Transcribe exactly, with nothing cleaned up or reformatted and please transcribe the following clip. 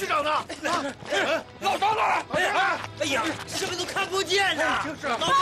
区长呢？啊， 老张呢？哎呀，哎呀，什么都看不见呐！老张。